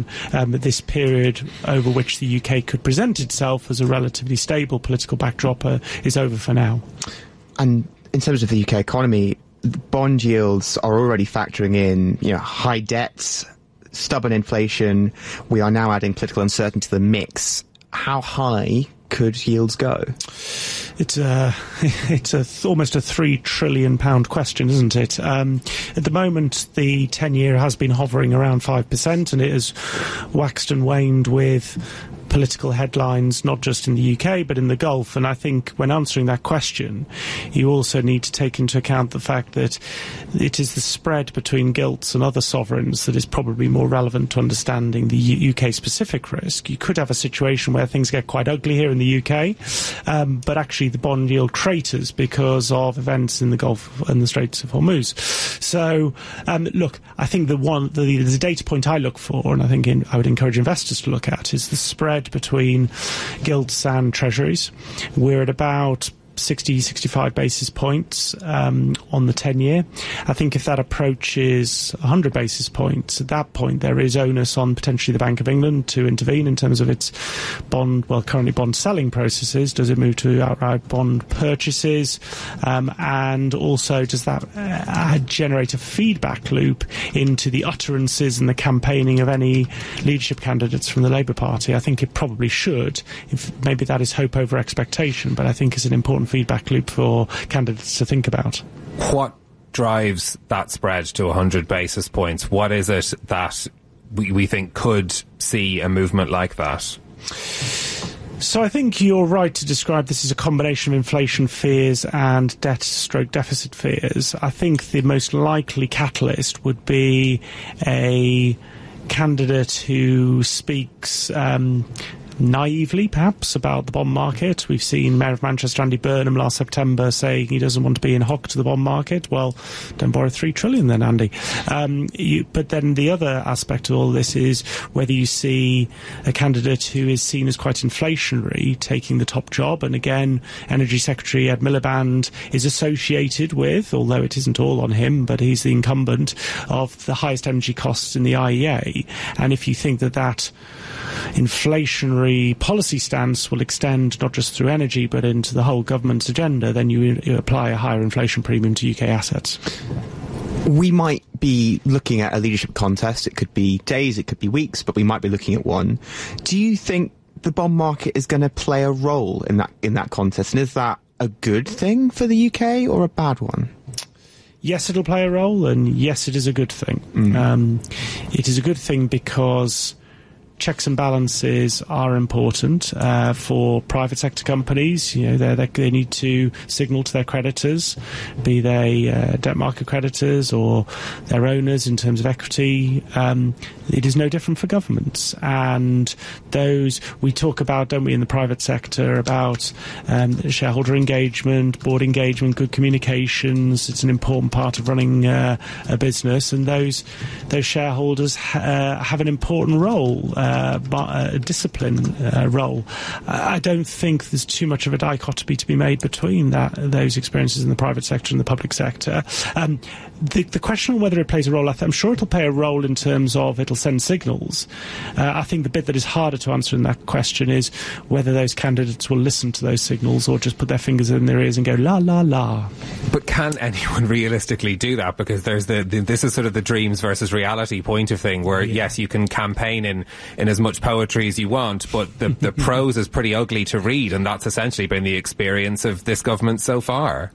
question, this period over which the UK could present itself as a relatively stable political backdrop is over for now. And in terms of the UK economy, bond yields are already factoring in, high debts, stubborn inflation. We are now adding political uncertainty to the mix. How high could yields go? It's almost a £3 trillion question, isn't it? At the moment, the 10-year has been hovering around 5%, and it has waxed and waned with political headlines, not just in the UK, but in the Gulf. And I think when answering that question, you also need to take into account the fact that it is the spread between gilts and other sovereigns that is probably more relevant to understanding the UK-specific risk. You could have a situation where things get quite ugly here in the UK, but actually the bond yield craters because of events in the Gulf and the Straits of Hormuz. So, look, I think the data point I look for, and I think I would encourage investors to look at, is the spread between gilts and treasuries. We're at about 60, 65 basis points on the 10-year. I think if that approaches 100 basis points, at that point there is onus on potentially the Bank of England to intervene in terms of its currently bond selling processes. Does it move to outright bond purchases? And also, does that generate a feedback loop into the utterances and the campaigning of any leadership candidates from the Labour Party? I think it probably should. Maybe that is hope over expectation, but I think it's an important feedback loop for candidates to think about. What drives that spread to 100 basis points? What is it that we think could see a movement like that? So I think you're right to describe this as a combination of inflation fears and debt/deficit fears. I think the most likely catalyst would be a candidate who speaks naively, perhaps, about the bond market. We've seen Mayor of Manchester Andy Burnham last September saying he doesn't want to be in hock to the bond market. Well, don't borrow $3 trillion then, Andy. But then the other aspect of all this is whether you see a candidate who is seen as quite inflationary taking the top job. And again, Energy Secretary Ed Miliband is associated with, although it isn't all on him, but he's the incumbent of the highest energy costs in the IEA. And if you think that inflationary policy stance will extend not just through energy but into the whole government's agenda, then you apply a higher inflation premium to UK assets. We might be looking at a leadership contest. It could be days, it could be weeks, but we might be looking at one. Do you think the bond market is going to play a role in that contest? And is that a good thing for the UK or a bad one? Yes, it'll play a role, and yes, it is a good thing. It is a good thing because checks and balances are important for private sector companies. They need to signal to their creditors, be they debt market creditors or their owners in terms of equity. It is no different for governments. And those we talk about, don't we, in the private sector, about shareholder engagement, board engagement, good communications. It's an important part of running a business, and those shareholders have an important role. A discipline role. I don't think there's too much of a dichotomy to be made between those experiences in the private sector and the public sector. The question on whether it plays a role, I'm sure it'll play a role in terms of it'll send signals. I think the bit that is harder to answer in that question is whether those candidates will listen to those signals or just put their fingers in their ears and go, la, la, la. But can anyone realistically do that? Because there's this is sort of the dreams versus reality point of thing where, yes, you can campaign in as much poetry as you want, but the prose is pretty ugly to read, and that's essentially been the experience of this government so far.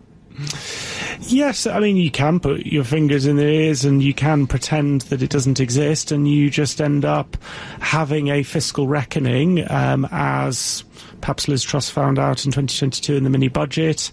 Yes, I mean, you can put your fingers in their ears and you can pretend that it doesn't exist, and you just end up having a fiscal reckoning, as perhaps Liz Truss found out in 2022 in the mini-budget,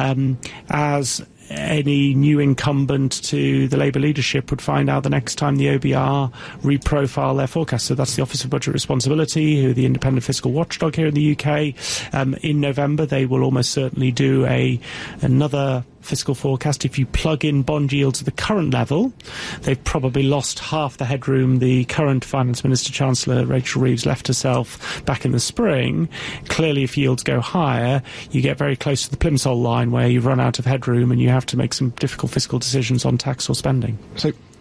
as any new incumbent to the Labour leadership would find out the next time the OBR reprofile their forecast. So that's the Office of Budget Responsibility, who are the independent fiscal watchdog here in the UK. In November, they will almost certainly do another fiscal forecast. If you plug in bond yields at the current level, they've probably lost half the headroom the current Finance Minister Chancellor Rachel Reeves left herself back in the spring. Clearly, if yields go higher, you get very close to the plimsoll line where you run out of headroom and you have to make some difficult fiscal decisions on tax or spending. So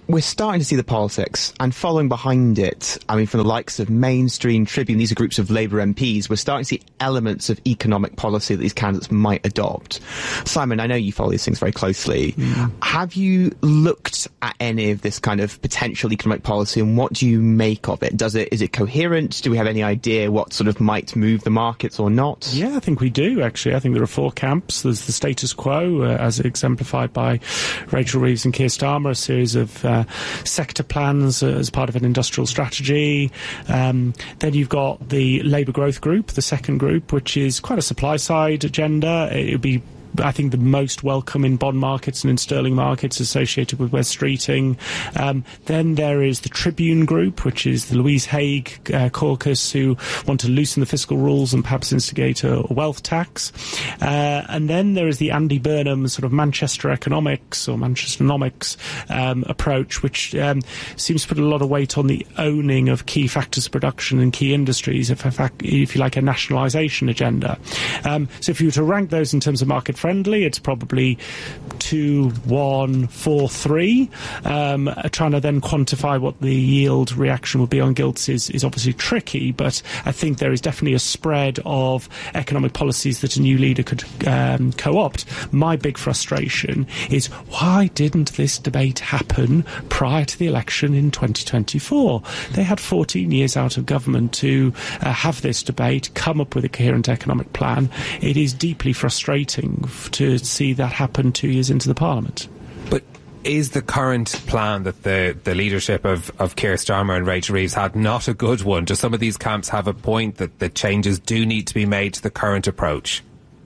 we're starting to see the politics, and following behind it, I mean, from the likes of Mainstream, Tribune, these are groups of Labour MPs, we're starting to see elements of economic policy that these candidates might adopt. Simon, I know you follow these things very closely. Have you looked at any of this kind of potential economic policy, and what do you make of it? Is it coherent? Do we have any idea what sort of might move the markets or not? Yeah, I think we do, actually. I think there are four camps. There's the status quo, as exemplified by Rachel Reeves and Keir Starmer, a series of sector plans as part of an industrial strategy. Then you've got the Labour Growth Group, the second group, which is quite a supply-side agenda. It would be, I think, the most welcome in bond markets and in sterling markets associated with West Streeting. Then there is the Tribune Group, which is the Louise Haigh caucus, who want to loosen the fiscal rules and perhaps instigate a wealth tax. And then there is the Andy Burnham sort of Manchester economics or Manchesteronomics approach, which seems to put a lot of weight on the owning of key factors of production and key industries, if you like, a nationalisation agenda. So if you were to rank those in terms of market friendly, it's probably 2, 1, 4, 3. Trying to then quantify what the yield reaction will be on gilts is obviously tricky, but I think there is definitely a spread of economic policies that a new leader could co-opt. My big frustration is, why didn't this debate happen prior to the election in 2024? They had 14 years out of government to have this debate, come up with a coherent economic plan. It is deeply frustrating to see that happen 2 years into the Parliament. But is the current plan that the leadership of Keir Starmer and Rachel Reeves had not a good one? Do some of these camps have a point that the changes do need to be made to the current approach?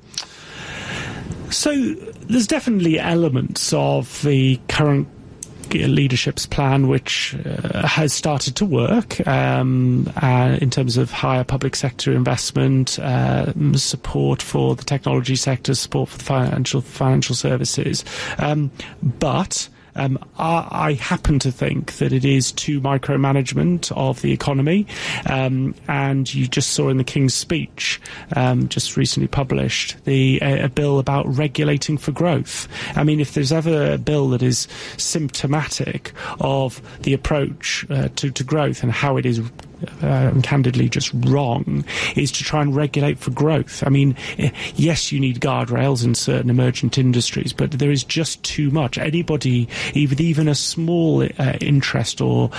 So there's definitely elements of the current leadership's plan which has started to work in terms of higher public sector investment, support for the technology sector, support for the financial services. But I happen to think that it is too micromanagement of the economy, and you just saw in the King's Speech, just recently published, a bill about regulating for growth. I mean, if there's ever a bill that is symptomatic of the approach to growth and how it is candidly just wrong, is to try and regulate for growth. I mean, yes, you need guardrails in certain emergent industries, but there is just too much. Anybody, even a small interest or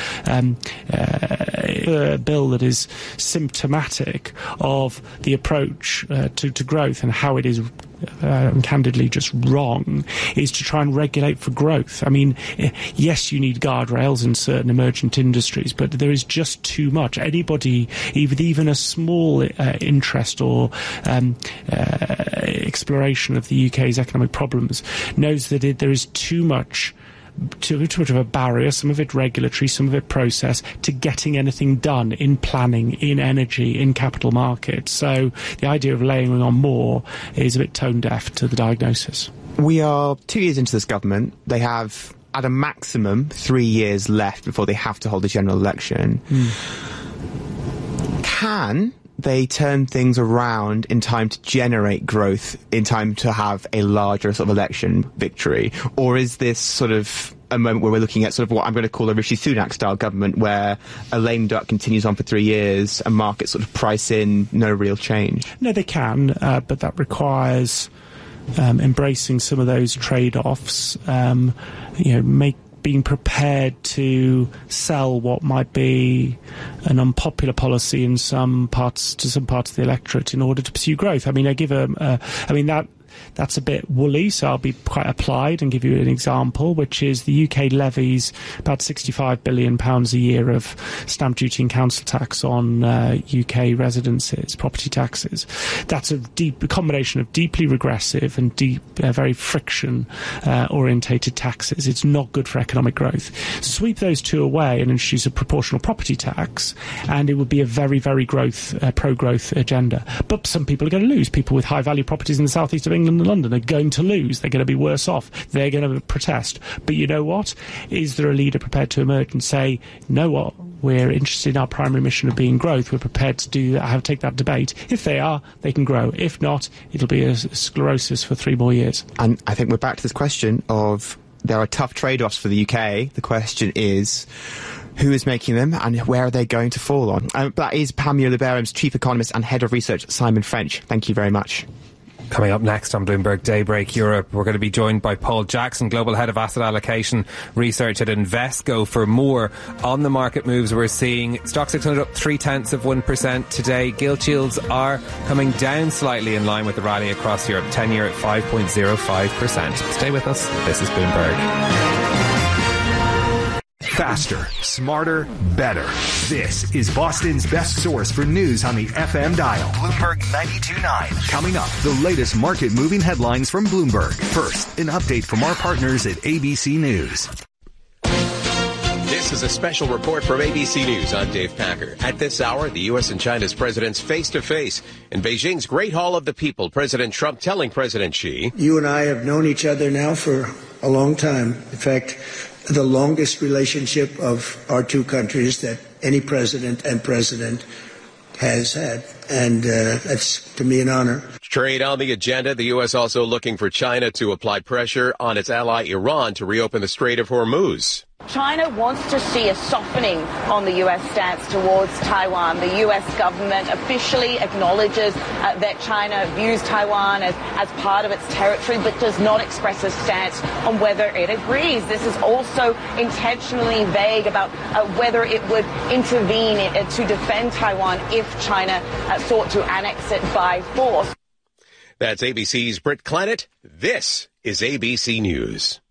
a bill that is symptomatic of the approach to growth and how it is candidly just wrong, is to try and regulate for growth. I mean, yes, you need guardrails in certain emergent industries, but there is just too much. Anybody, even a small interest or exploration of the UK's economic problems, knows that there is too much of a barrier, some of it regulatory, some of it process, to getting anything done in planning, in energy, in capital markets. So the idea of layering on more is a bit tone deaf to the diagnosis. We are 2 years into this government. They have, at a maximum, 3 years left before they have to hold a general election. Can they turn things around in time to generate growth, in time to have a larger sort of election victory? Or is this sort of a moment where we're looking at sort of what I'm going to call a Rishi Sunak-style government, where a lame duck continues on for 3 years and markets sort of price in no real change? No, they can, but that requires embracing some of those trade-offs, being prepared to sell what might be an unpopular policy in some parts of the electorate in order to pursue growth. I mean, that's a bit woolly, so I'll be quite applied and give you an example, which is the UK levies about £65 billion a year of stamp duty and council tax on UK residences, property taxes. That's a combination of deeply regressive and very friction-orientated taxes. It's not good for economic growth. Sweep those two away and introduce a proportional property tax, and it would be a very, very pro-growth agenda. But some people are going to lose. People with high-value properties in the southeast of England and London are going to lose. They're going to be worse off. They're going to protest. But you know what? Is there a leader prepared to emerge and say, you know what? We're interested in our primary mission of being growth. We're prepared to do that, take that debate. If they are, they can grow. If not, it'll be a sclerosis for 3 more years. And I think we're back to this question of there are tough trade-offs for the UK. The question is, who is making them and where are they going to fall on? That is Panmure Liberum's Chief Economist and Head of Research, Simon French. Thank you very much. Coming up next on Bloomberg Daybreak Europe, we're going to be joined by Paul Jackson, Global Head of Asset Allocation Research at Invesco, for more on the market moves we're seeing. Stock 600 up 0.3% today. Gilt yields are coming down slightly in line with the rally across Europe. 10-year at 5.05%. Stay with us. This is Bloomberg. Faster, smarter, better. This is Boston's best source for news on the FM dial. Bloomberg 92.9. Coming up, the latest market-moving headlines from Bloomberg. First, an update from our partners at ABC News. This is a special report from ABC News. I'm Dave Packer. At this hour, the U.S. and China's presidents face-to-face. In Beijing's Great Hall of the People, President Trump telling President Xi, "You and I have known each other now for a long time. In fact, the longest relationship of our two countries that any president and president has had. And that's, to me, an honor." Trade on the agenda. The U.S. also looking for China to apply pressure on its ally Iran to reopen the Strait of Hormuz. China wants to see a softening on the U.S. stance towards Taiwan. The U.S. government officially acknowledges that China views Taiwan as part of its territory, but does not express a stance on whether it agrees. This is also intentionally vague about whether it would intervene to defend Taiwan if China sought to annex it by force. That's ABC's Britt Clennett. This is ABC News.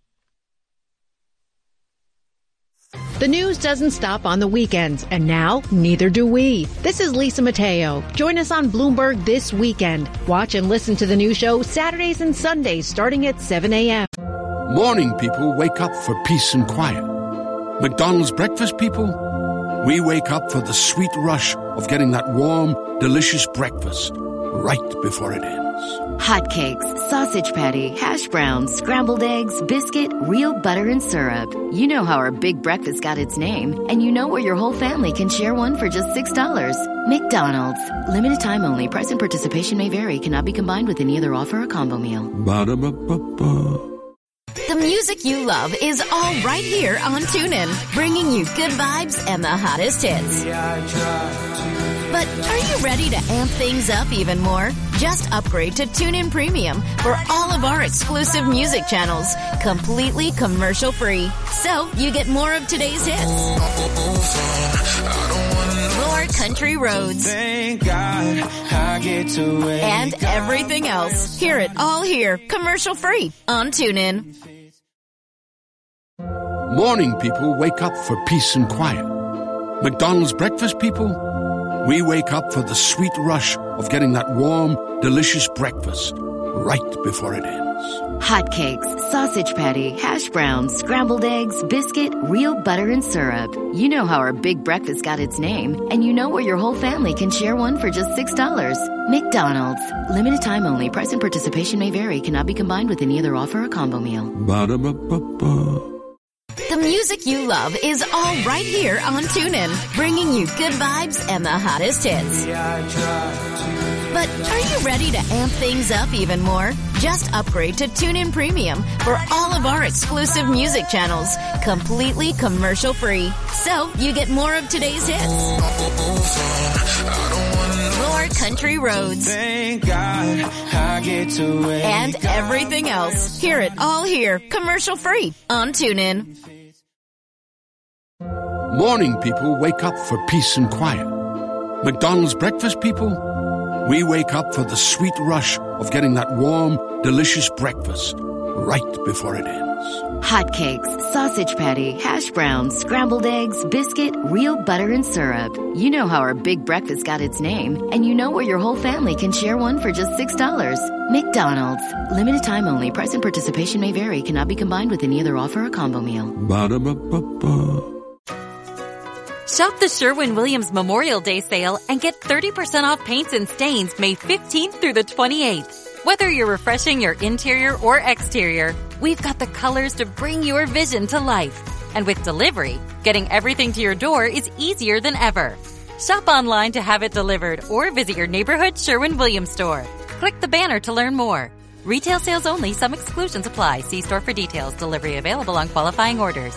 The news doesn't stop on the weekends, and now neither do we. This is Lisa Mateo. Join us on Bloomberg This Weekend. Watch and listen to the new show Saturdays and Sundays starting at 7 a.m. Morning people wake up for peace and quiet. McDonald's breakfast people, we wake up for the sweet rush of getting that warm, delicious breakfast right before it ends. Hotcakes, sausage patty, hash browns, scrambled eggs, biscuit, real butter and syrup. You know how our big breakfast got its name, and you know where your whole family can share one for just $6. McDonald's. Limited time only. Price and participation may vary. Cannot be combined with any other offer or combo meal. Ba-da-ba-ba-ba. The music you love is all right here on TuneIn, bringing you good vibes and the hottest hits. But are you ready to amp things up even more? Just upgrade to TuneIn Premium for all of our exclusive music channels, completely commercial-free. So you get more of today's hits, more country roads, and everything else. Hear it all here, commercial-free on TuneIn. Morning people wake up for peace and quiet. McDonald's breakfast people, we wake up for the sweet rush of getting that warm, delicious breakfast right before it ends. Hotcakes, sausage patty, hash browns, scrambled eggs, biscuit, real butter and syrup. You know how our big breakfast got its name, and you know where your whole family can share one for just $6. McDonald's. Limited time only. Price and participation may vary. Cannot be combined with any other offer or combo meal. Ba-da-ba-ba-ba. The music you love is all right here on TuneIn, bringing you good vibes and the hottest hits. But are you ready to amp things up even more? Just upgrade to TuneIn Premium for all of our exclusive music channels, completely commercial-free. So you get more of today's hits, more country roads, and everything else. Hear it all here, commercial-free on TuneIn. Morning people wake up for peace and quiet. McDonald's breakfast people, we wake up for the sweet rush of getting that warm, delicious breakfast right before it ends. Hotcakes, sausage patty, hash browns, scrambled eggs, biscuit, real butter and syrup. You know how our big breakfast got its name, and you know where your whole family can share one for just $6. McDonald's. Limited time only. Price and participation may vary. Cannot be combined with any other offer or combo meal. Ba-da-ba-ba-ba. Shop the Sherwin-Williams Memorial Day sale and get 30% off paints and stains May 15th through the 28th. Whether you're refreshing your interior or exterior, we've got the colors to bring your vision to life. And with delivery, getting everything to your door is easier than ever. Shop online to have it delivered or visit your neighborhood Sherwin-Williams store. Click the banner to learn more. Retail sales only. Some exclusions apply. See store for details. Delivery available on qualifying orders.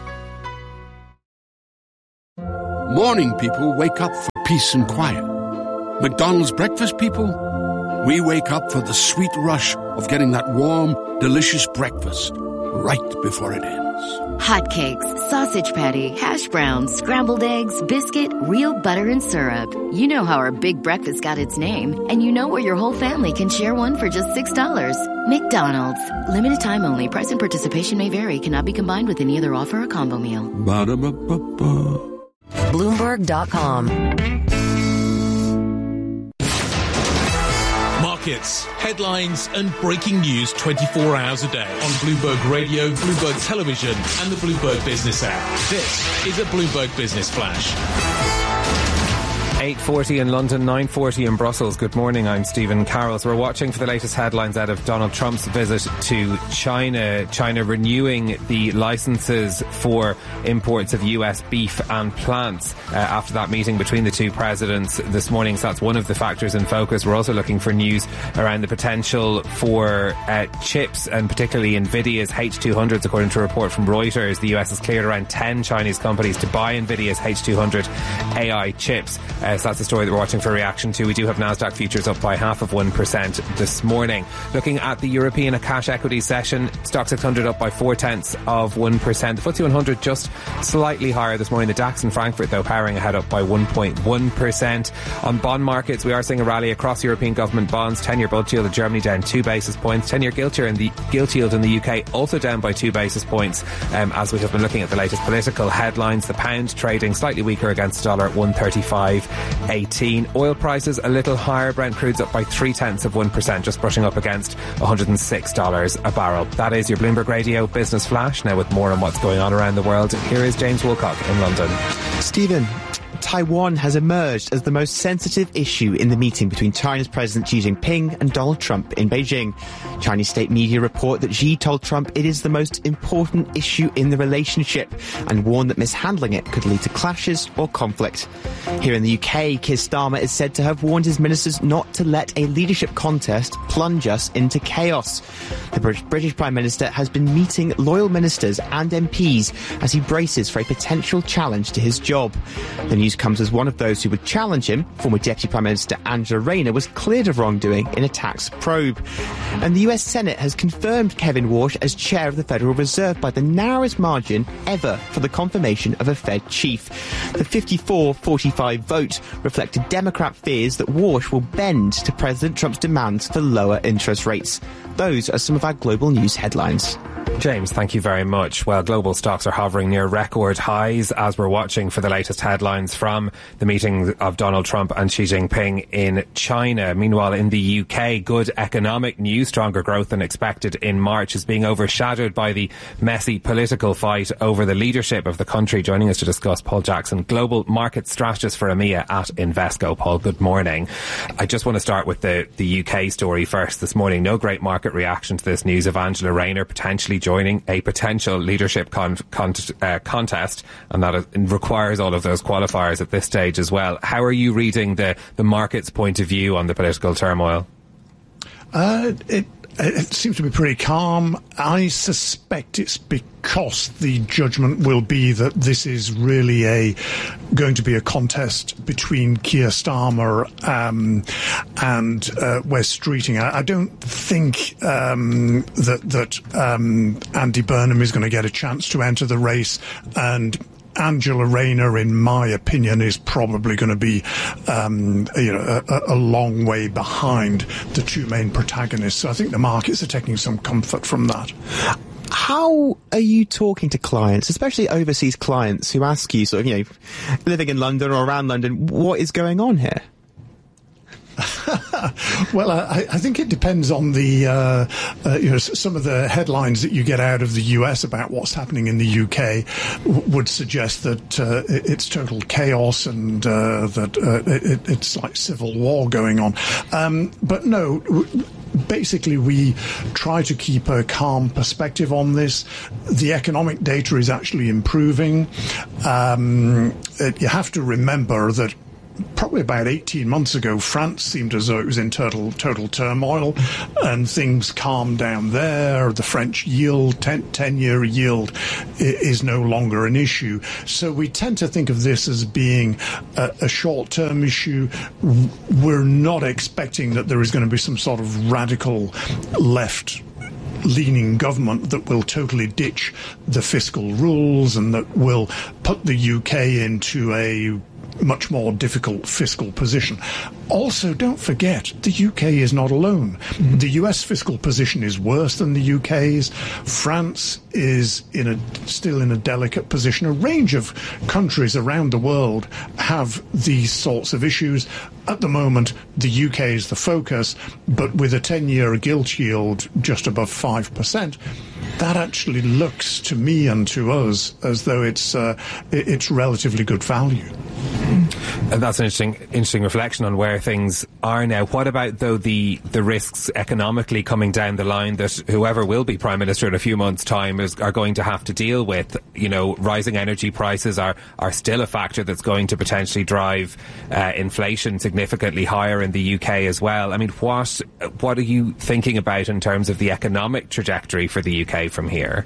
Morning people wake up for peace and quiet. McDonald's breakfast people, we wake up for the sweet rush of getting that warm, delicious breakfast right before it ends. Hotcakes, sausage patty, hash browns, scrambled eggs, biscuit, real butter and syrup. You know how our big breakfast got its name, and you know where your whole family can share one for just $6. McDonald's. Limited time only. Price and participation may vary. Cannot be combined with any other offer or combo meal. Ba-da-ba-ba-ba. Bloomberg.com. Markets, headlines and breaking news 24 hours a day on Bloomberg Radio, Bloomberg Television and the Bloomberg Business app. This is a Bloomberg Business Flash. 8:40 in London, 9:40 in Brussels. Good morning, I'm Stephen Carroll. So we're watching for the latest headlines out of Donald Trump's visit to China. China renewing the licenses for imports of US beef and plants after that meeting between the two presidents this morning. So that's one of the factors in focus. We're also looking for news around the potential for chips, and particularly NVIDIA's H200s. According to a report from Reuters, the US has cleared around 10 Chinese companies to buy NVIDIA's H200 AI chips. So that's the story that we're watching for reaction to. We do have Nasdaq futures up by 0.5% this morning. Looking at the European cash equity session, Stoxx 600 up by 0.4%. The FTSE 100 just slightly higher this morning. The DAX in Frankfurt, though, powering ahead up by 1.1%. On bond markets, we are seeing a rally across European government bonds. 10-year bond yield in Germany down 2 basis points. 10-year gilt yield in the UK also down by 2 basis points. As we have been looking at the latest political headlines, the pound trading slightly weaker against the dollar at 135.18. Oil prices a little higher. Brent crude's up by 0.3%, just brushing up against $106 a barrel. That is your Bloomberg Radio Business Flash. Now with more on what's going on around the world, here is James Woolcock in London. Stephen, Taiwan has emerged as the most sensitive issue in the meeting between China's President Xi Jinping and Donald Trump in Beijing. Chinese state media report that Xi told Trump it is the most important issue in the relationship and warned that mishandling it could lead to clashes or conflict. Here in the UK, Keir Starmer is said to have warned his ministers not to let a leadership contest plunge us into chaos. The British Prime Minister has been meeting loyal ministers and MPs as he braces for a potential challenge to his job. The news comes as one of those who would challenge him, former Deputy Prime Minister Angela Rayner, was cleared of wrongdoing in a tax probe. And the US Senate has confirmed Kevin Warsh as chair of the Federal Reserve by the narrowest margin ever for the confirmation of a Fed chief. The 54-45 vote reflected Democrat fears that Warsh will bend to President Trump's demands for lower interest rates. Those are some of our global news headlines. James, thank you very much. Well, global stocks are hovering near record highs as we're watching for the latest headlines from the meeting of Donald Trump and Xi Jinping in China. Meanwhile, in the UK, good economic news, stronger growth than expected in March, is being overshadowed by the messy political fight over the leadership of the country. Joining us to discuss, Paul Jackson, global market strategist for EMEA at Invesco. Paul, good morning. I just want to start with the UK story first this morning. No great market reaction to this news of Angela Rayner potentially joining a potential leadership contest, and that requires all of those qualifiers at this stage as well. How are you reading the market's point of view on the political turmoil? It seems to be pretty calm. I suspect it's because the judgment will be that this is really going to be a contest between Keir Starmer and Wes Streeting. I don't think that Andy Burnham is going to get a chance to enter the race, and Angela Rayner, in my opinion, is probably going to be, a long way behind the two main protagonists. So I think the markets are taking some comfort from that. How are you talking to clients, especially overseas clients, who ask you, sort of, living in London or around London, what is going on here? Well, I think it depends on the, some of the headlines that you get out of the US about what's happening in the UK would suggest that it's total chaos and that it's like civil war going on. But no, basically we try to keep a calm perspective on this. The economic data is actually improving. You have to remember that probably about 18 months ago, France seemed as though it was in total turmoil, and things calmed down there. The French yield, 10-year yield, is no longer an issue. So we tend to think of this as being a short-term issue. We're not expecting that there is going to be some sort of radical left-leaning government that will totally ditch the fiscal rules and that will put the UK into a much more difficult fiscal position. Also, don't forget, the UK is not alone. The US fiscal position is worse than the UK's. France is still in a delicate position. A range of countries around the world have these sorts of issues. At the moment, the UK is the focus, but with a 10-year gilt yield just above 5%, that actually looks to me and to us as though it's relatively good value. And that's an interesting reflection on where things are now. What about, though, the risks economically coming down the line that whoever will be Prime Minister in a few months' time are going to have to deal with? You know, rising energy prices are still a factor that's going to potentially drive inflation significantly higher in the UK as well. I mean, what are you thinking about in terms of the economic trajectory for the UK from here?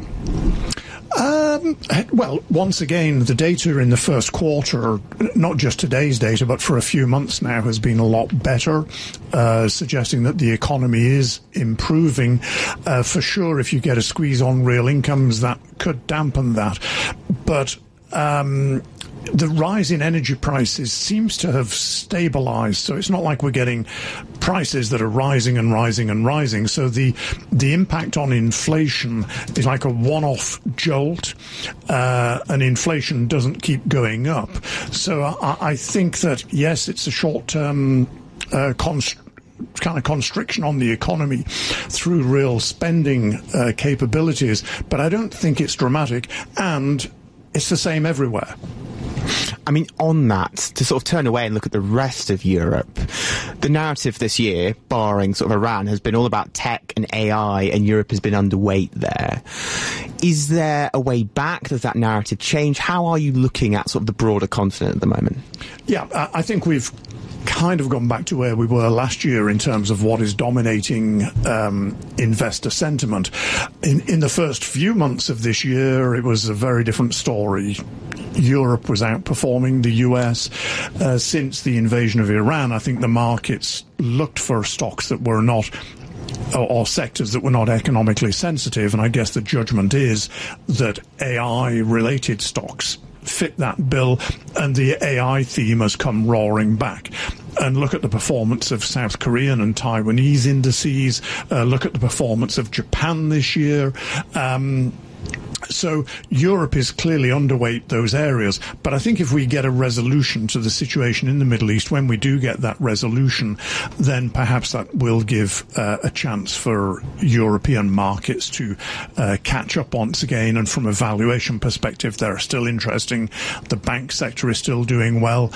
Well, once again, the data in the first quarter, not just today's data, but for a few months now, has been a lot better, suggesting that the economy is improving. For sure, if you get a squeeze on real incomes, that could dampen that. But the rise in energy prices seems to have stabilized, so it's not like we're getting prices that are rising and rising and rising. So the impact on inflation is like a one-off jolt, and inflation doesn't keep going up. So I think that, yes, it's a short-term kind of constriction on the economy through real spending capabilities, but I don't think it's dramatic, and it's the same everywhere. I mean, on that, to sort of turn away and look at the rest of Europe, the narrative this year, barring sort of Iran, has been all about tech and AI, and Europe has been underweight there. Is there a way back? Does that narrative change? How are you looking at sort of the broader continent at the moment? Yeah, I think we've kind of gone back to where we were last year in terms of what is dominating investor sentiment. In the first few months of this year, it was a very different story. Europe was outperforming the US. Since the invasion of Iran, I think the markets looked for stocks that were not, or sectors that were not economically sensitive, and I guess the judgment is that AI-related stocks fit that bill, and the AI theme has come roaring back. And look at the performance of South Korean and Taiwanese indices. Look at the performance of Japan this year. So Europe is clearly underweight those areas. But I think if we get a resolution to the situation in the Middle East, when we do get that resolution, then perhaps that will give a chance for European markets to catch up once again. And from a valuation perspective, they're still interesting. The bank sector is still doing well.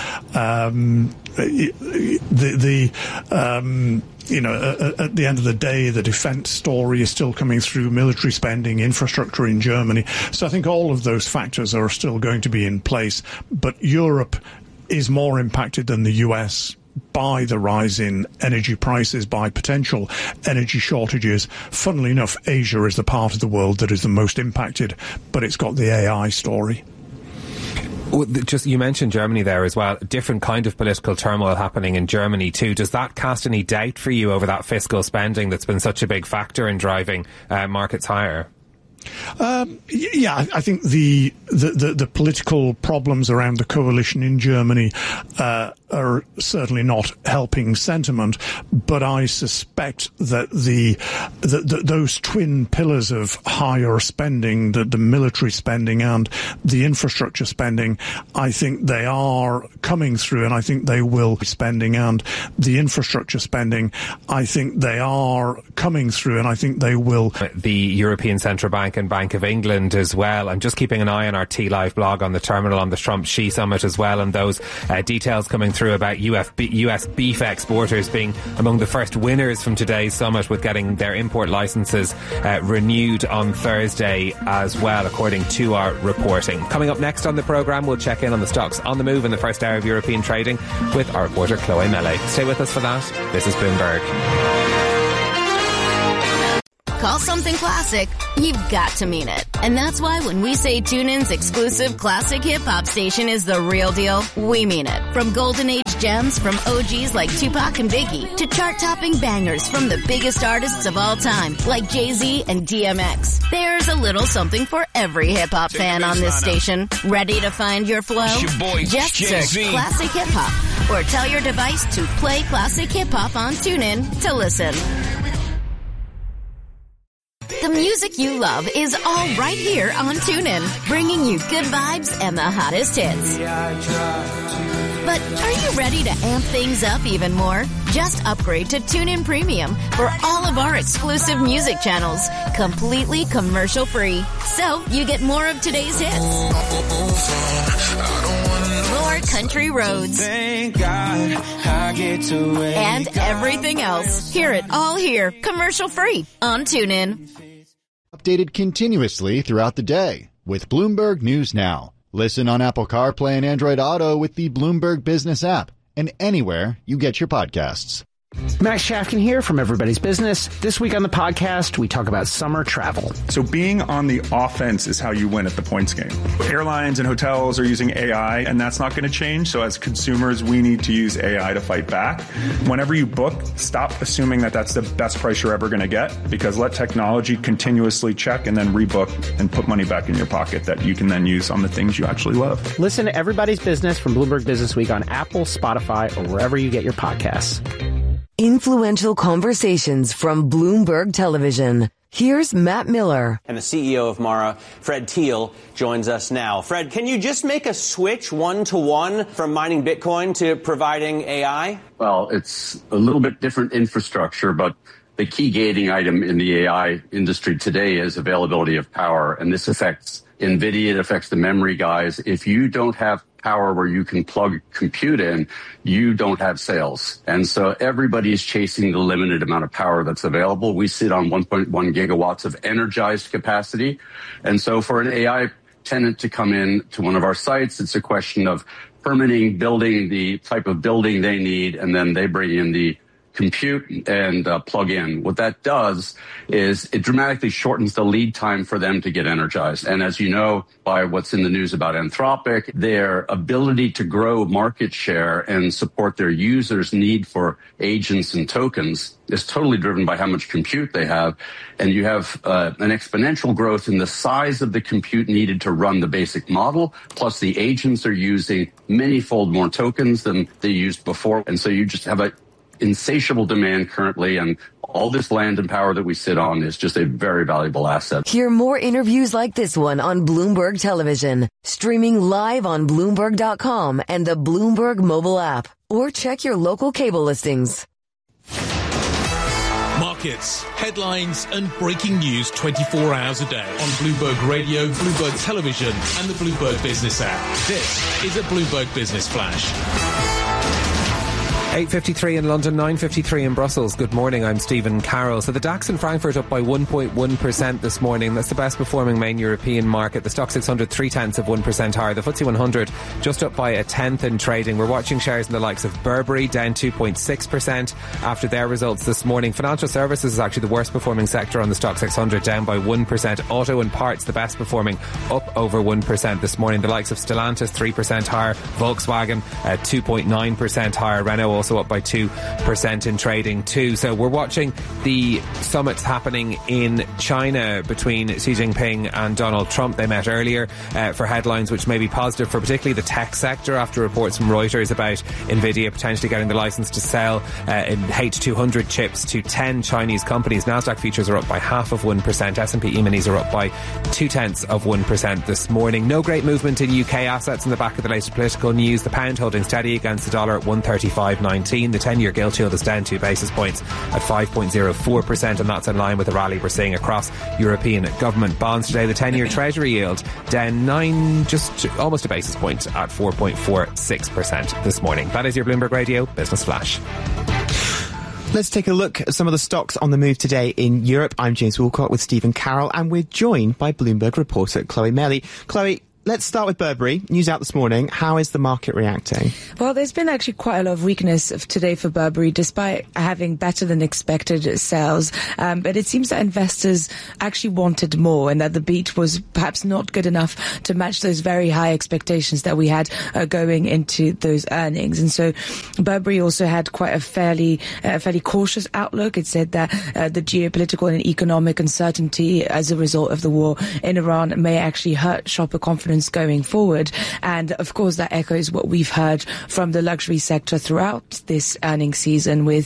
You know, at the end of the day, the defence story is still coming through, military spending, infrastructure in Germany. So I think all of those factors are still going to be in place. But Europe is more impacted than the US by the rise in energy prices, by potential energy shortages. Funnily enough, Asia is the part of the world that is the most impacted, but it's got the AI story. Well, just, you mentioned Germany there as well. Different kind of political turmoil happening in Germany too. Does that cast any doubt for you over that fiscal spending that's been such a big factor in driving markets higher? Yeah, I think the political problems around the coalition in Germany are certainly not helping sentiment, but I suspect that those twin pillars of higher spending, the military spending and the infrastructure spending, I think they are coming through, and I think they will be spending, and the infrastructure spending, I think they are coming through, and I think they will. The European Central Bank and Bank of England as well. I'm just keeping an eye on our T-Live blog on the terminal on the Trump-Xi summit as well, and those details coming through through about US beef exporters being among the first winners from today's summit, with getting their import licences renewed on Thursday as well, according to our reporting. Coming up next on the programme, we'll check in on the stocks on the move in the first hour of European trading with our reporter Chloe Mele. Stay with us for that. This is Bloomberg. Call something classic, you've got to mean it. And that's why when we say TuneIn's exclusive classic hip-hop station is the real deal, we mean it. From golden age gems from OGs like Tupac and Biggie to chart-topping bangers from the biggest artists of all time like Jay-Z and DMX. There's a little something for every hip-hop fan on this station. Ready to find your flow? Just search Classic Hip-Hop or tell your device to play Classic Hip-Hop on TuneIn to listen. The music you love is all right here on TuneIn, bringing you good vibes and the hottest hits. But are you ready to amp things up even more? Just upgrade to TuneIn Premium for all of our exclusive music channels, completely commercial-free. So you get more of today's hits, more country roads, thank God I get to and everything else. Hear it all here, commercial-free on TuneIn. Updated continuously throughout the day with Bloomberg News Now. Listen on Apple CarPlay and Android Auto with the Bloomberg Business app and anywhere you get your podcasts. Max Shafkin here from Everybody's Business. This week on the podcast, we talk about summer travel. So being on the offense is how you win at the points game. Airlines and hotels are using AI, and that's not going to change. So as consumers, we need to use AI to fight back. Whenever you book, stop assuming that that's the best price you're ever going to get, because let technology continuously check and then rebook and put money back in your pocket that you can then use on the things you actually love. Listen to Everybody's Business from Bloomberg Business Week on Apple, Spotify, or wherever you get your podcasts. Influential conversations from Bloomberg Television. Here's Matt Miller. And the CEO of Mara, Fred Thiel, joins us now. Fred, can you just make a switch one-to-one from mining Bitcoin to providing AI? Well, it's a little bit different infrastructure, but the key gating item in the AI industry today is availability of power. And this affects NVIDIA, it affects the memory guys. If you don't have power where you can plug compute in, you don't have sales. And so everybody's chasing the limited amount of power that's available. We sit on 1.1 gigawatts of energized capacity. And so for an AI tenant to come in to one of our sites, it's a question of permitting, building the type of building they need, and then they bring in the compute and plug in. What that does is it dramatically shortens the lead time for them to get energized. And as you know, by what's in the news about Anthropic, their ability to grow market share and support their users' need for agents and tokens is totally driven by how much compute they have. And you have an exponential growth in the size of the compute needed to run the basic model, plus the agents are using many-fold more tokens than they used before. And so you just have a insatiable demand currently, and all this land and power that we sit on is just a very valuable asset. Hear more interviews like this one on Bloomberg Television, streaming live on Bloomberg.com and the Bloomberg mobile app, or check your local cable listings. Markets, headlines and breaking news 24 hours a day on Bloomberg Radio, Bloomberg Television and the Bloomberg Business app. This is a Bloomberg Business Flash. 8.53 in London, 9.53 in Brussels. Good morning, I'm Stephen Carroll. So the DAX in Frankfurt up by 1.1% this morning. That's the best performing main European market. The Stock 600, 0.3% higher. The FTSE 100 just up by a tenth in trading. We're watching shares in the likes of Burberry down 2.6% after their results this morning. Financial services is actually the worst performing sector on the Stock 600, down by 1%. Auto and parts, the best performing, up over 1% this morning. The likes of Stellantis 3% higher. Volkswagen 2.9% higher. Renault also up by 2% in trading too. So we're watching the summits happening in China between Xi Jinping and Donald Trump. They met earlier for headlines which may be positive for particularly the tech sector after reports from Reuters about NVIDIA potentially getting the license to sell H200 chips to 10 Chinese companies. Nasdaq futures are up by 0.5%. S&P E-minis are up by 0.2% this morning. No great movement in UK assets in the back of the latest political news. The pound holding steady against the dollar at 135.9. 2019. The 10-year gilt yield is down 2 basis points at 5.04%, and that's in line with the rally we're seeing across European government bonds today. The 10-year Treasury yield down almost a basis point at 4.46% this morning. That is your Bloomberg Radio Business Flash. Let's take a look at some of the stocks on the move today in Europe. I'm James Woolcott with Stephen Carroll, and we're joined by Bloomberg reporter Chloe Melly. Chloe, let's start with Burberry. News out this morning. How is the market reacting? Well, there's been actually quite a lot of weakness today for Burberry, despite having better than expected sales. But it seems that investors actually wanted more, and that the beat was perhaps not good enough to match those very high expectations that we had going into those earnings. And so Burberry also had quite a fairly cautious outlook. It said that the geopolitical and economic uncertainty as a result of the war in Iran may actually hurt shopper confidence going forward. And of course, that echoes what we've heard from the luxury sector throughout this earnings season, with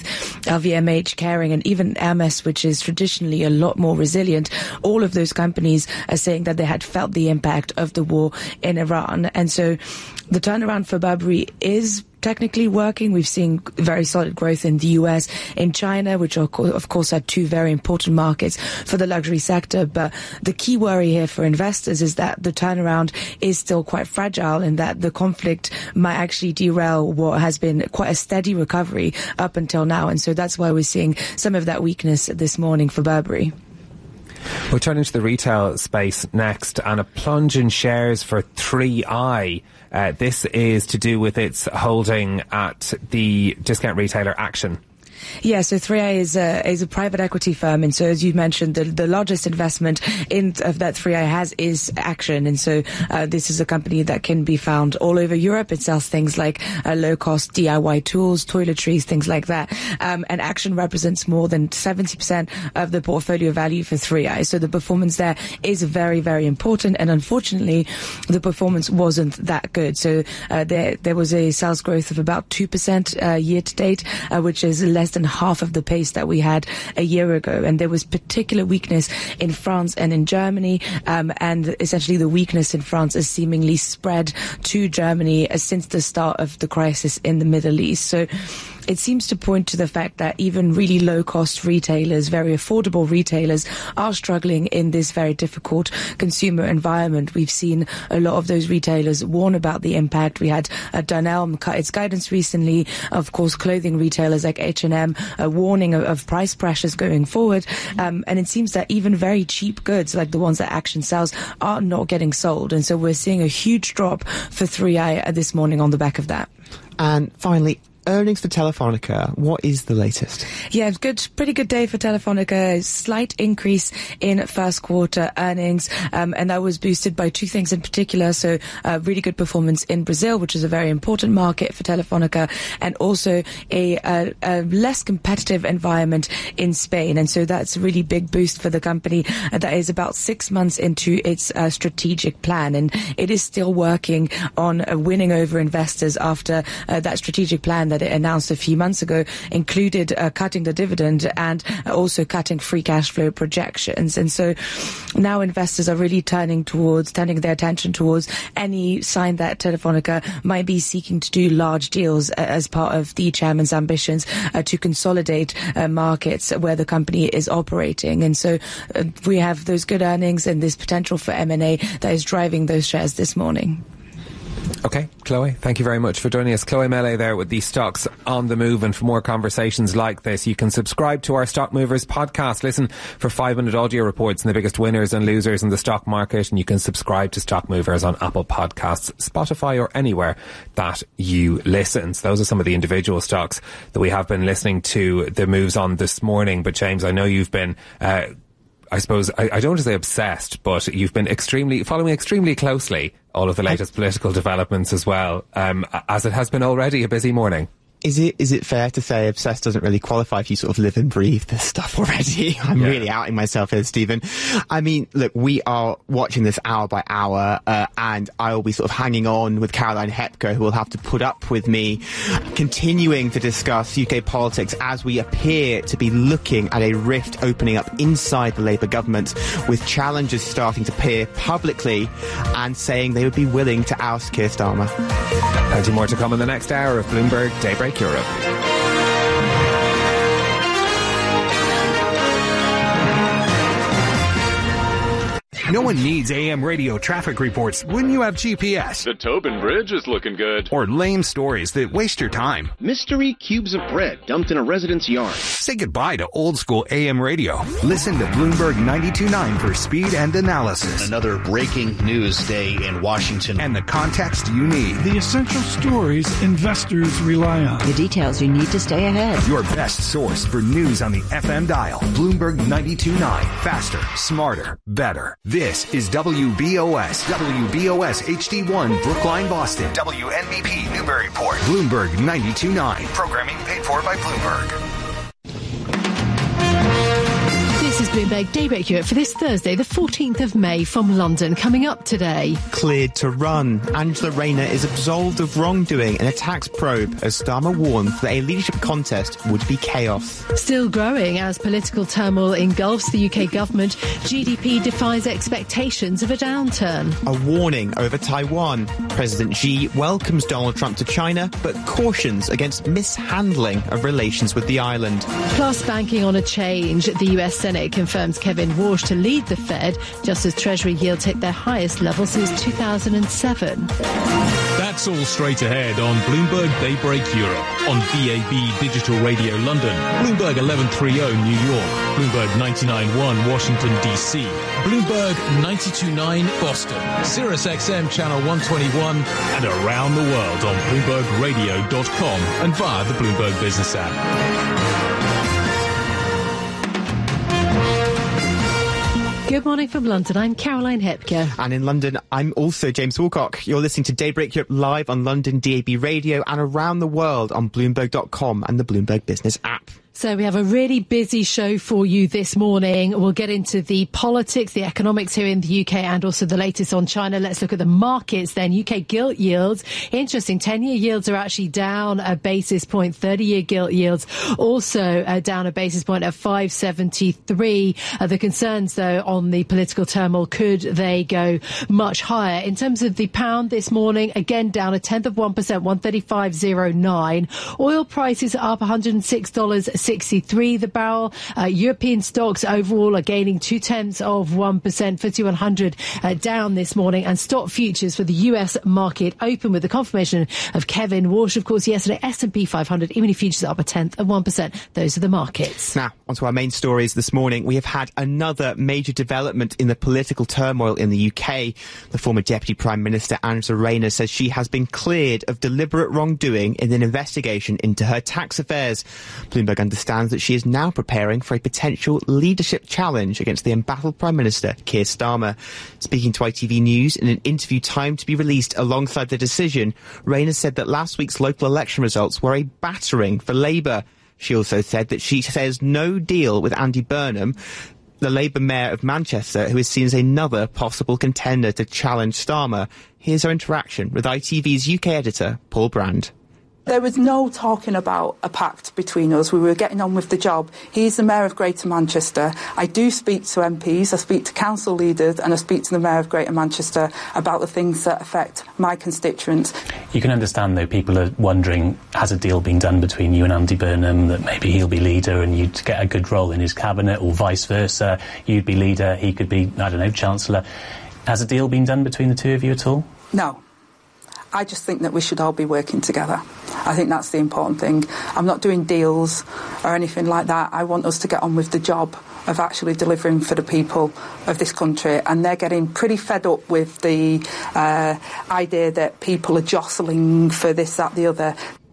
LVMH, Kering, and even Hermes, which is traditionally a lot more resilient. All of those companies are saying that they had felt the impact of the war in Iran. And so the turnaround for Burberry is technically working. We've seen very solid growth in the US, in China, which of course are two very important markets for the luxury sector. But the key worry here for investors is that the turnaround is still quite fragile, and that the conflict might actually derail what has been quite a steady recovery up until now. And so that's why we're seeing some of that weakness this morning for Burberry. We'll turn into the retail space next, and a plunge in shares for 3i. This is to do with its holding at the discount retailer Action. Yeah, so 3i is a private equity firm, and so as you mentioned, the largest investment that 3i has is Action, and so this is a company that can be found all over Europe. It sells things like low-cost DIY tools, toiletries, things like that, and Action represents more than 70% of the portfolio value for 3i. So the performance there is very, very important, and unfortunately, the performance wasn't that good. So there was a sales growth of about 2% year to date, which is less than half of the pace that we had a year ago. And there was particular weakness in France and in Germany, and essentially the weakness in France is seemingly spread to Germany since the start of the crisis in the Middle East. So it seems to point to the fact that even really low-cost retailers, very affordable retailers, are struggling in this very difficult consumer environment. We've seen a lot of those retailers warn about the impact. We had Dunelm cut its guidance recently. Of course, clothing retailers like H&M warning of price pressures going forward. And it seems that even very cheap goods, like the ones that Action sells, are not getting sold. And so we're seeing a huge drop for 3i this morning on the back of that. And finally, earnings for Telefonica. What is the latest? Yeah, pretty good day for Telefonica. Slight increase in first quarter earnings, and that was boosted by two things in particular. So, really good performance in Brazil, which is a very important market for Telefonica, and also a less competitive environment in Spain. And so that's a really big boost for the company. That is about 6 months into its strategic plan, and it is still working on winning over investors after that strategic plan that it announced a few months ago included cutting the dividend and also cutting free cash flow projections. And so now investors are really turning their attention towards any sign that Telefonica might be seeking to do large deals as part of the chairman's ambitions to consolidate markets where the company is operating. And so we have those good earnings and this potential for M&A that is driving those shares this morning. Okay, Chloe, thank you very much for joining us. Chloe Melly there with the stocks on the move. And for more conversations like this, you can subscribe to our Stock Movers podcast. Listen for 5-minute audio reports on the biggest winners and losers in the stock market. And you can subscribe to Stock Movers on Apple Podcasts, Spotify, or anywhere that you listen. So those are some of the individual stocks that we have been listening to the moves on this morning. But James, I know you've been I suppose, I don't want to say obsessed, but you've been following extremely closely all of the latest political developments as well, as it has been already a busy morning. Is it fair to say obsessed doesn't really qualify if you sort of live and breathe this stuff already? I'm really outing myself here, Stephen. I mean, look, we are watching this hour by hour, and I will be sort of hanging on with Caroline Hepker, who will have to put up with me continuing to discuss UK politics as we appear to be looking at a rift opening up inside the Labour government, with challengers starting to appear publicly and saying they would be willing to oust Keir Starmer. Plenty more to come in the next hour of Bloomberg Daybreak Europe. No one needs AM radio traffic reports when you have GPS. The Tobin Bridge is looking good. Or lame stories that waste your time. Mystery cubes of bread dumped in a resident's yard. Say goodbye to old school AM radio. Listen to Bloomberg 92.9 for speed and analysis. Another breaking news day in Washington. And the context you need. The essential stories investors rely on. The details you need to stay ahead. Your best source for news on the FM dial. Bloomberg 92.9. Faster, smarter, better. This is WBOS. WBOS HD1 Brookline, Boston. WNBP Newburyport. Bloomberg 92.9. Programming paid for by Bloomberg. This is Bloomberg Daybreak Europe for this Thursday, the 14th of May from London. Coming up today. Cleared to run. Angela Rayner is absolved of wrongdoing in a tax probe as Starmer warns that a leadership contest would be chaos. Still growing as political turmoil engulfs the UK government, GDP defies expectations of a downturn. A warning over Taiwan. President Xi welcomes Donald Trump to China, but cautions against mishandling of relations with the island. Plus, banking on a change. The US Senate confirms Kevin Warsh to lead the Fed, just as Treasury yields hit their highest level since 2007. That's all straight ahead on Bloomberg Daybreak Europe, on DAB Digital Radio London, Bloomberg 1130 New York, Bloomberg 99.1 Washington, D.C., Bloomberg 92.9 Boston, Sirius XM Channel 121, and around the world on BloombergRadio.com and via the Bloomberg Business app. Good morning from London. I'm Caroline Hepker. And in London, I'm also James Woolcock. You're listening to Daybreak Europe live on London DAB Radio and around the world on Bloomberg.com and the Bloomberg Business app. So we have a really busy show for you this morning. We'll get into the politics, the economics here in the UK and also the latest on China. Let's look at the markets then. UK gilt yields. Interesting. 10-year yields are actually down a basis point. 30-year gilt yields also down a basis point at 573. The concerns, though, on the political turmoil, could they go much higher? In terms of the pound this morning, again, down 0.1%, 135.09. Oil prices are up $106.63 the barrel. European stocks overall are gaining 0.2%. FTSE 100 down this morning, and stock futures for the US market open with the confirmation of Kevin Warsh, of course, yesterday. S&P 500 E-mini futures are up 0.1%. Those are the markets. Now, onto our main stories this morning. We have had another major development in the political turmoil in the UK. The former Deputy Prime Minister Angela Rayner says she has been cleared of deliberate wrongdoing in an investigation into her tax affairs. Bloomberg understands that she is now preparing for a potential leadership challenge against the embattled Prime Minister, Keir Starmer. Speaking to ITV News in an interview timed to be released alongside the decision, Rayner said that last week's local election results were a battering for Labour. She also said that she says no deal with Andy Burnham, the Labour mayor of Manchester, who is seen as another possible contender to challenge Starmer. Here's our interaction with ITV's UK editor, Paul Brand. There was no talking about a pact between us. We were getting on with the job. He's the Mayor of Greater Manchester. I do speak to MPs, I speak to council leaders, and I speak to the Mayor of Greater Manchester about the things that affect my constituents. You can understand, though, people are wondering, has a deal been done between you and Andy Burnham, that maybe he'll be leader and you'd get a good role in his cabinet, or vice versa, you'd be leader, he could be, I don't know, Chancellor. Has a deal been done between the two of you at all? No. I just think that we should all be working together. I think that's the important thing. I'm not doing deals or anything like that. I want us to get on with the job of actually delivering for the people of this country, and they're getting pretty fed up with the idea that people are jostling for this, that, the other.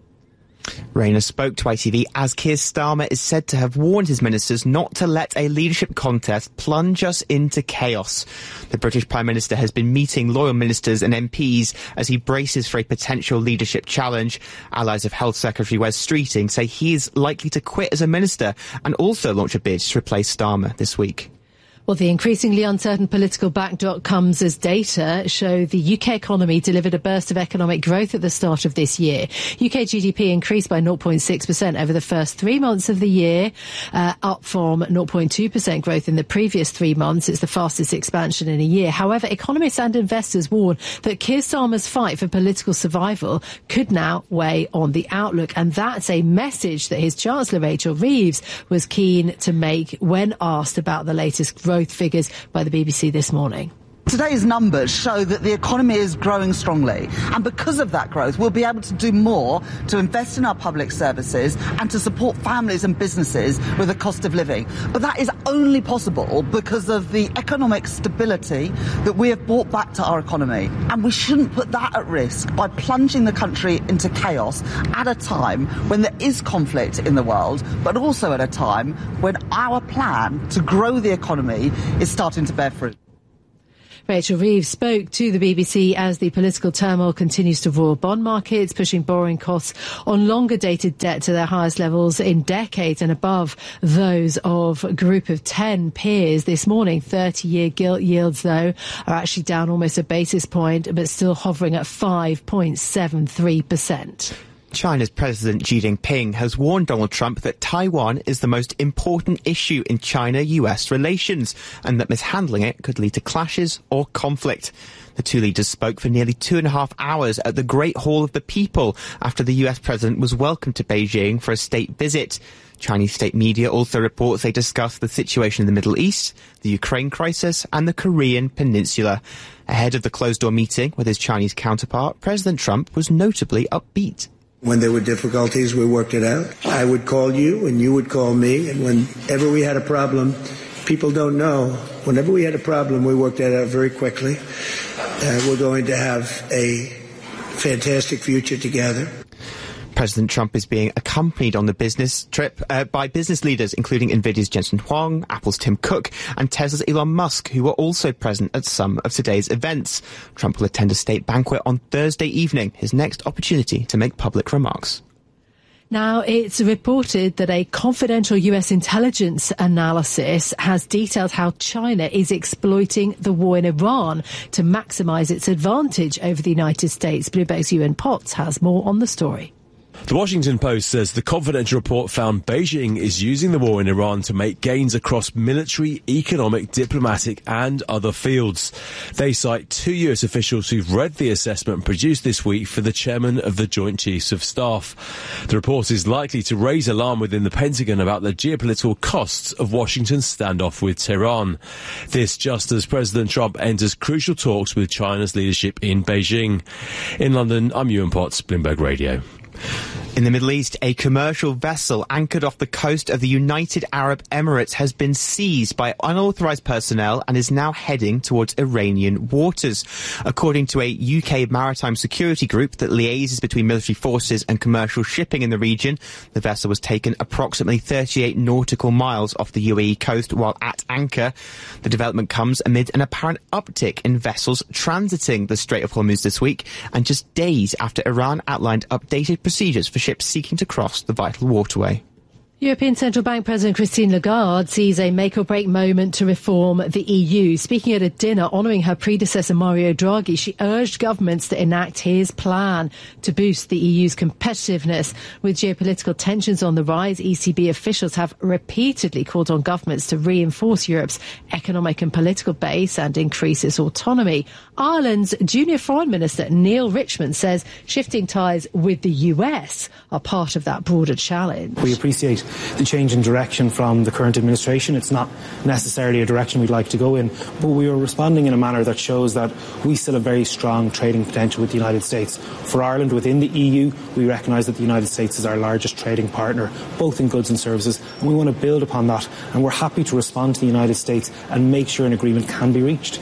Rayner spoke to ITV as Keir Starmer is said to have warned his ministers not to let a leadership contest plunge us into chaos. The British Prime Minister has been meeting loyal ministers and MPs as he braces for a potential leadership challenge. Allies of Health Secretary Wes Streeting say he is likely to quit as a minister and also launch a bid to replace Starmer this week. Well, the increasingly uncertain political backdrop comes as data show the UK economy delivered a burst of economic growth at the start of this year. UK GDP increased by 0.6% over the first 3 months of the year, up from 0.2% growth in the previous 3 months. It's the fastest expansion in a year. However, economists and investors warn that Keir Starmer's fight for political survival could now weigh on the outlook. And that's a message that his Chancellor, Rachel Reeves, was keen to make when asked about the latest growth growth figures by the BBC this morning. Today's numbers show that the economy is growing strongly, and because of that growth we'll be able to do more to invest in our public services and to support families and businesses with the cost of living. But that is only possible because of the economic stability that we have brought back to our economy, and we shouldn't put that at risk by plunging the country into chaos at a time when there is conflict in the world, but also at a time when our plan to grow the economy is starting to bear fruit. Rachel Reeves spoke to the BBC as the political turmoil continues to roar bond markets, pushing borrowing costs on longer-dated debt to their highest levels in decades and above those of a group of 10 peers. This morning, 30-year gilt yields, though, are actually down almost a basis point, but still hovering at 5.73%. China's President Xi Jinping has warned Donald Trump that Taiwan is the most important issue in China-US relations and that mishandling it could lead to clashes or conflict. The two leaders spoke for nearly 2.5 hours at the Great Hall of the People after the US president was welcomed to Beijing for a state visit. Chinese state media also reports they discussed the situation in the Middle East, the Ukraine crisis and the Korean Peninsula. Ahead of the closed-door meeting with his Chinese counterpart, President Trump was notably upbeat. When there were difficulties, we worked it out. I would call you and you would call me. And whenever we had a problem, people don't know. Whenever we had a problem, we worked that out very quickly. We're going to have a fantastic future together. President Trump is being accompanied on the business trip by business leaders, including Nvidia's Jensen Huang, Apple's Tim Cook, and Tesla's Elon Musk, who were also present at some of today's events. Trump will attend a state banquet on Thursday evening, his next opportunity to make public remarks. Now, it's reported that a confidential US intelligence analysis has detailed how China is exploiting the war in Iran to maximise its advantage over the United States. Bloomberg's Ewan Potts has more on the story. The Washington Post says the confidential report found Beijing is using the war in Iran to make gains across military, economic, diplomatic and other fields. They cite 2 US officials who've read the assessment produced this week for the chairman of the Joint Chiefs of Staff. The report is likely to raise alarm within the Pentagon about the geopolitical costs of Washington's standoff with Tehran. This just as President Trump enters crucial talks with China's leadership in Beijing. In London, I'm Ewan Potts, Bloomberg Radio. In the Middle East, a commercial vessel anchored off the coast of the United Arab Emirates has been seized by unauthorised personnel and is now heading towards Iranian waters. According to a UK maritime security group that liaises between military forces and commercial shipping in the region, the vessel was taken approximately 38 nautical miles off the UAE coast while at anchor. The development comes amid an apparent uptick in vessels transiting the Strait of Hormuz this week, and just days after Iran outlined updated procedures for ships seeking to cross the vital waterway. European Central Bank President Christine Lagarde sees a make-or-break moment to reform the EU. Speaking at a dinner honouring her predecessor Mario Draghi, she urged governments to enact his plan to boost the EU's competitiveness. With geopolitical tensions on the rise, ECB officials have repeatedly called on governments to reinforce Europe's economic and political base and increase its autonomy. Ireland's junior Foreign Minister Neil Richmond says shifting ties with the US are part of that broader challenge. We appreciate the change in direction from the current administration. It's not necessarily a direction we'd like to go in, but we are responding in a manner that shows that we still have very strong trading potential with the United States. For Ireland within the EU, we recognise that the United States is our largest trading partner, both in goods and services, and we want to build upon that, and we're happy to respond to the United States and make sure an agreement can be reached.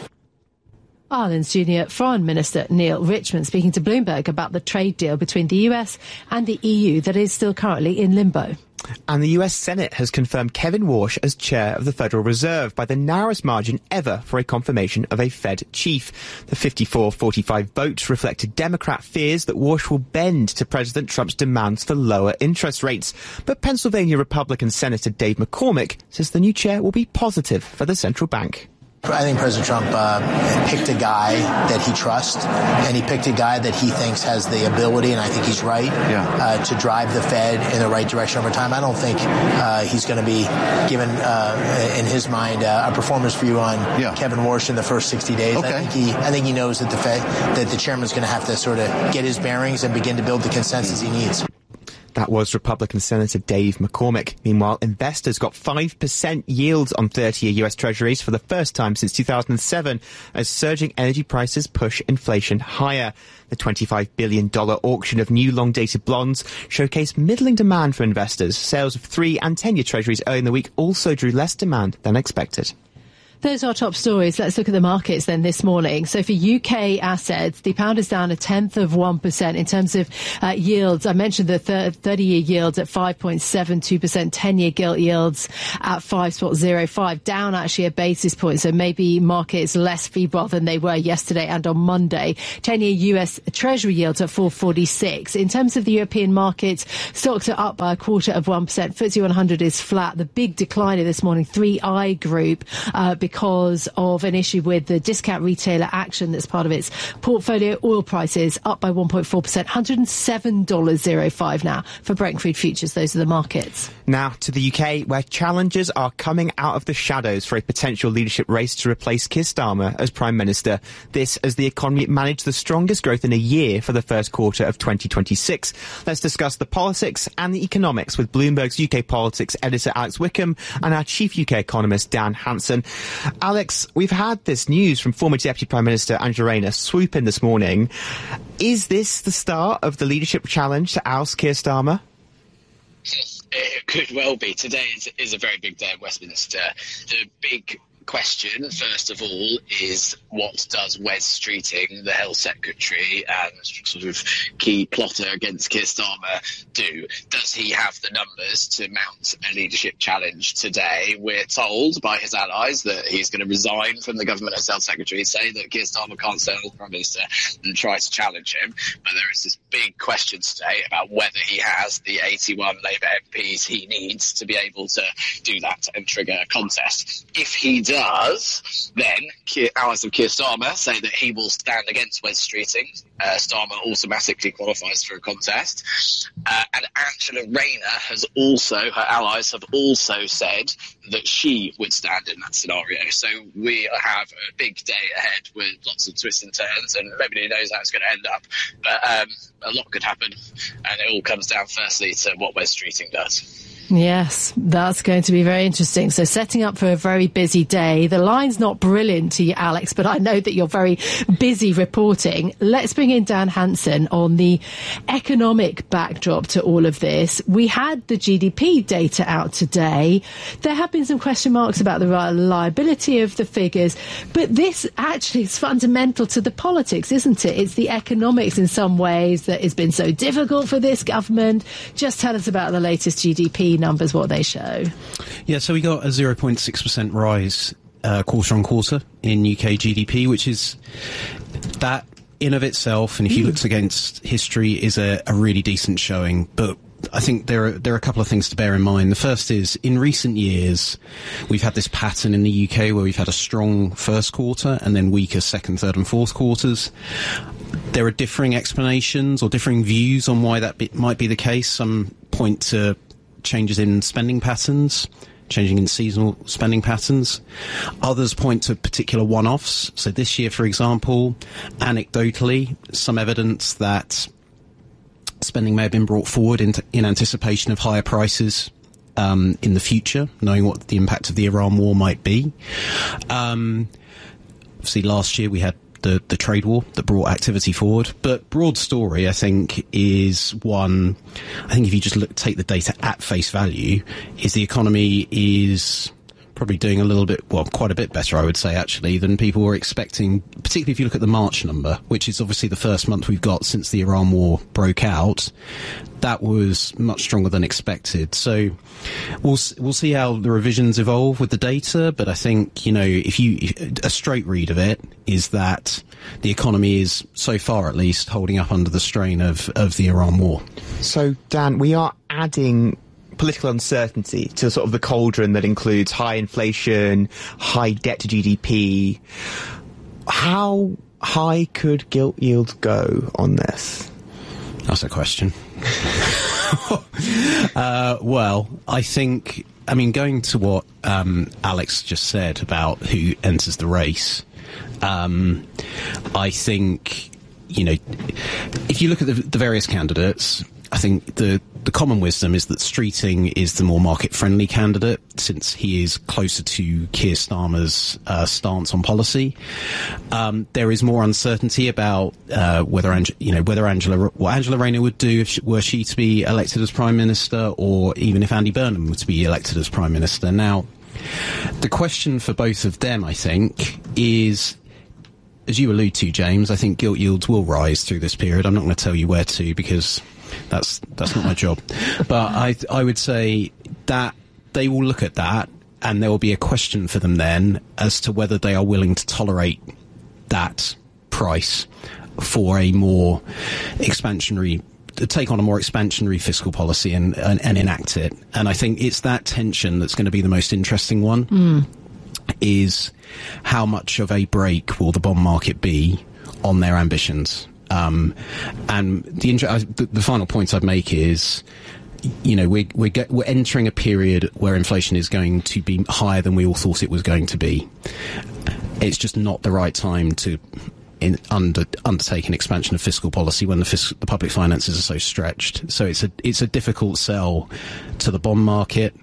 Ireland's junior Foreign Minister Neil Richmond speaking to Bloomberg about the trade deal between the US and the EU that is still currently in limbo. And the US Senate has confirmed Kevin Warsh as chair of the Federal Reserve by the narrowest margin ever for a confirmation of a Fed chief. The 54-45 vote reflected Democrat fears that Warsh will bend to President Trump's demands for lower interest rates. But Pennsylvania Republican Senator Dave McCormick says the new chair will be positive for the central bank. I think President Trump picked a guy that he trusts, and he picked a guy that he thinks has the ability, and I think he's right, to drive the Fed in the right direction over time. I don't think he's going to be given, in his mind, a performance review on Kevin Warsh in the first 60 days. Okay. I think he knows that the Fed, that the chairman's going to have to sort of get his bearings and begin to build the consensus he needs. That was Republican Senator Dave McCormick. Meanwhile, investors got 5% yields on 30-year US Treasuries for the first time since 2007 as surging energy prices push inflation higher. The $25 billion auction of new long-dated bonds showcased middling demand for investors. Sales of 3- and 10-year Treasuries early in the week also drew less demand than expected. Those are our top stories. Let's look at the markets then this morning. So for UK assets, the pound is down 0.1% in terms of yields. I mentioned the 30-year yields at 5.72%, 10-year gilt yields at 5.05, down actually a basis point. So maybe markets less febrile than they were yesterday and on Monday. 10-year US Treasury yields at 4.46. In terms of the European markets, stocks are up by 0.25%. FTSE 100 is flat. The big decliner this morning, 3i Group, because of an issue with the discount retailer Action that's part of its portfolio. Oil prices up by 1.4%, $107.05 now for Brent crude futures. Those are the markets. Now to the UK, where challengers are coming out of the shadows for a potential leadership race to replace Keir Starmer as Prime Minister. This as the economy managed the strongest growth in a year for the first quarter of 2026. Let's discuss the politics and the economics with Bloomberg's UK politics editor Alex Wickham and our chief UK economist Dan Hansen. Alex, we've had this news from former Deputy Prime Minister Angela Rayner swoop in this morning. Is this the start of the leadership challenge to oust Keir Starmer? It could well be. Today is a very big day in Westminster. The big question, first of all, is what does Wes Streeting, the Health Secretary and sort of key plotter against Keir Starmer, do? Does he have the numbers to mount a leadership challenge today? We're told by his allies that he's going to resign from the government as Health Secretary, say that Keir Starmer can't stay as Prime Minister and try to challenge him. But there is this big question today about whether he has the 81 Labour MPs he needs to be able to do that and trigger a contest. If he does, then allies of Keir Starmer say that he will stand against Wes Streeting. Starmer automatically qualifies for a contest. And Angela Rayner her allies have also said that she would stand in that scenario. So we have a big day ahead with lots of twists and turns, and nobody knows how it's going to end up. But a lot could happen, and it all comes down firstly to what Wes Streeting does. Yes, that's going to be very interesting. So setting up for a very busy day. The line's not brilliant to you, Alex, but I know that you're very busy reporting. Let's bring in Dan Hansen on the economic backdrop to all of this. We had the GDP data out today. There have been some question marks about the reliability of the figures, but this actually is fundamental to the politics, isn't it? It's the economics in some ways that has been so difficult for this government. Just tell us about the latest GDP numbers, what they show. Yeah, so we got a 0.6% rise quarter on quarter in UK GDP, which is that in of itself, and if you looked against history, is a really decent showing. But I think there are a couple of things to bear in mind. The first is, in recent years, we've had this pattern in the UK where we've had a strong first quarter and then weaker second, third and fourth quarters. There are differing explanations or differing views on why that might be the case. Some point to changes in spending patterns, changing in seasonal spending patterns. Others point to particular one-offs. So this year, for example, anecdotally, some evidence that spending may have been brought forward in anticipation of higher prices in the future, knowing what the impact of the Iran war might be. Obviously, last year we had the trade war that brought activity forward. But broad story, I think, is one, I think if you just take the data at face value, is the economy is probably doing quite a bit better, I would say, actually, than people were expecting, particularly if you look at the March number, which is obviously the first month we've got since the Iran war broke out. That was much stronger than expected. So we'll see how the revisions evolve with the data, but I think, a straight read of it is that the economy is, so far at least, holding up under the strain of the Iran war. So, Dan, we are adding political uncertainty to sort of the cauldron that includes high inflation, high debt to GDP. How high could gilt yields go on this? That's a question. Well, I think, going to what Alex just said about who enters the race, I think, if you look at the various candidates, I think the the common wisdom is that Streeting is the more market-friendly candidate, since he is closer to Keir Starmer's stance on policy. There is more uncertainty about whether Angela Rayner would do were she to be elected as Prime Minister, or even if Andy Burnham were to be elected as Prime Minister. Now, the question for both of them, I think, is, as you allude to, James, I think gilt yields will rise through this period. I'm not going to tell you where to, because that's not my job. But I would say that they will look at that, and there will be a question for them then as to whether they are willing to tolerate that price for a more expansionary, take on a more expansionary fiscal policy and enact it. And I think it's that tension that's going to be the most interesting one, is how much of a break will the bond market be on their ambitions. And the final point I'd make is, we're entering a period where inflation is going to be higher than we all thought it was going to be. It's just not the right time to undertake an expansion of fiscal policy when the public finances are so stretched. So it's a difficult sell to the bond market.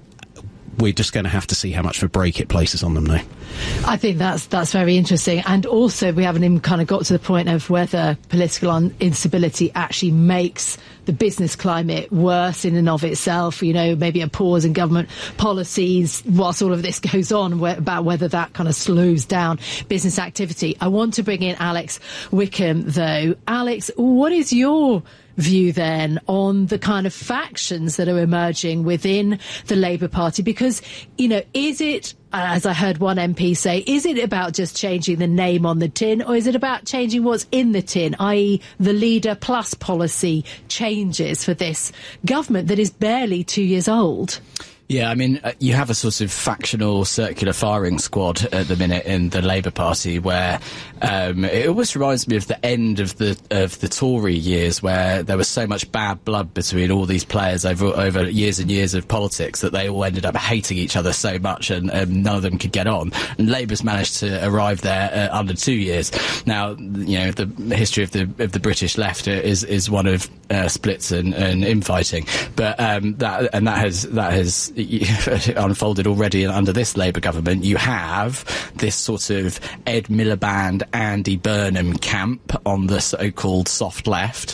We're just going to have to see how much of a break it places on them now. I think that's very interesting. And also, we haven't even kind of got to the point of whether political instability actually makes the business climate worse in and of itself. Maybe a pause in government policies whilst all of this goes on, about whether that kind of slows down business activity. I want to bring in Alex Wickham, though. Alex, what is your view then on the kind of factions that are emerging within the Labour Party? Because, is it, as I heard one MP say, is it about just changing the name on the tin, or is it about changing what's in the tin, i.e. the leader plus policy changes for this government that is barely 2 years old? Yeah, I mean, you have a sort of factional circular firing squad at the minute in the Labour Party, where it almost reminds me of the end of the Tory years, where there was so much bad blood between all these players over years and years of politics that they all ended up hating each other so much, and none of them could get on. And Labour's managed to arrive there under 2 years. Now, the history of the British left is one of splits and infighting, but that has unfolded already under this Labour government. You have this sort of Ed Miliband, Andy Burnham camp on the so-called soft left,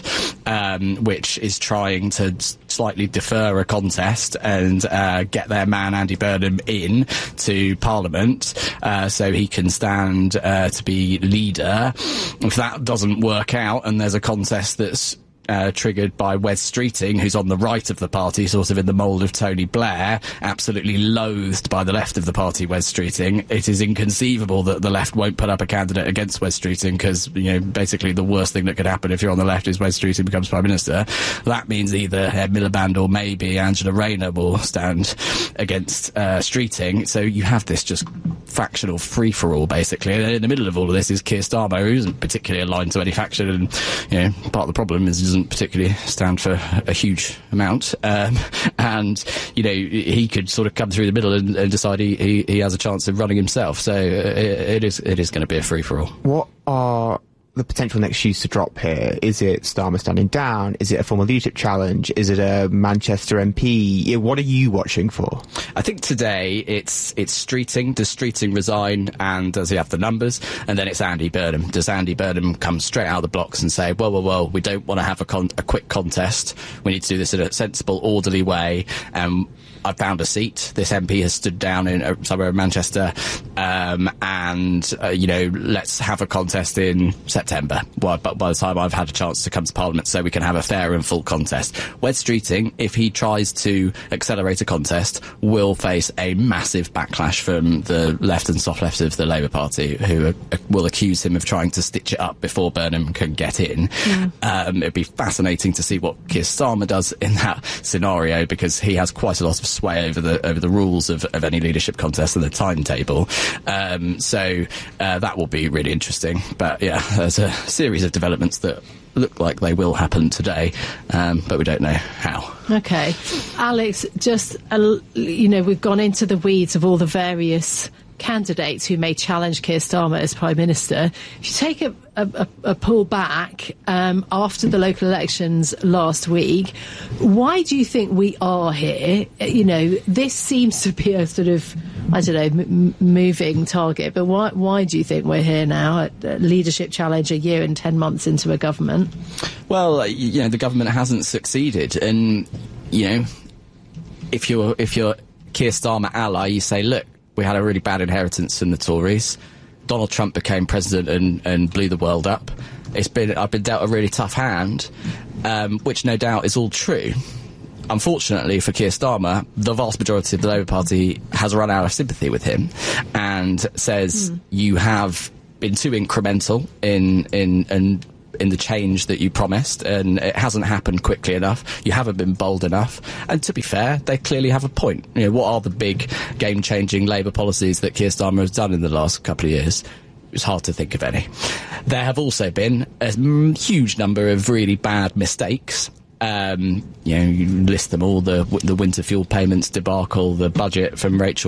which is trying to slightly defer a contest and get their man Andy Burnham in to Parliament so he can stand to be leader. If that doesn't work out and there's a contest that's triggered by Wes Streeting, who's on the right of the party, sort of in the mould of Tony Blair, absolutely loathed by the left of the party, Wes Streeting. It is inconceivable that the left won't put up a candidate against Wes Streeting, because, basically the worst thing that could happen if you're on the left is Wes Streeting becomes Prime Minister. That means either Ed Miliband or maybe Angela Rayner will stand against Streeting. So you have this just factional free-for-all, basically. And in the middle of all of this is Keir Starmer, who isn't particularly aligned to any faction, and, part of the problem is doesn't particularly stand for a huge amount, and he could sort of come through the middle and decide he has a chance of running himself. So it is going to be a free for all. What are the potential next shoes to drop here? Is it Starmer standing down? Is it a formal leadership challenge? Is it a Manchester MP? What are you watching for? I think today it's Streeting. Does Streeting resign, and does he have the numbers? And then it's Andy Burnham. Does Andy Burnham come straight out of the blocks and say, well, we don't want to have a quick contest. We need to do this in a sensible, orderly way. I found a seat. This MP has stood down in somewhere in Manchester, let's have a contest in September. But by the time I've had a chance to come to Parliament, so we can have a fair and full contest. Wes Streeting, if he tries to accelerate a contest, will face a massive backlash from the left and soft left of the Labour Party, who will accuse him of trying to stitch it up before Burnham can get in. It'd be fascinating to see what Keir Starmer does in that scenario, because he has quite a lot of sway over the rules of any leadership contest and the timetable. So that will be really interesting. But yeah, there's a series of developments that look like they will happen today, but we don't know how. Okay. Alex, just, we've gone into the weeds of all the various candidates who may challenge Keir Starmer as Prime Minister. If you take a pull back after the local elections last week, why do you think we are here? You know, this seems to be a sort of, I don't know, moving target, but why do you think we're here now at leadership challenge a year and 10 months into a government? Well, you know, the government hasn't succeeded, and, you know, if you're Keir Starmer ally, you say, look, we had a really bad inheritance from the Tories. Donald Trump became president and blew the world up. I've been dealt a really tough hand, which no doubt is all true. Unfortunately for Keir Starmer, the vast majority of the Labour Party has run out of sympathy with him and says you have been too incremental in the change that you promised, and it hasn't happened quickly enough. You haven't been bold enough. And to be fair, they clearly have a point. You know, what are the big game-changing Labour policies that Keir Starmer has done in the last couple of years? It's hard to think of any. There have also been a huge number of really bad mistakes. You know, you list them all, the winter fuel payments debacle, the budget from Rachel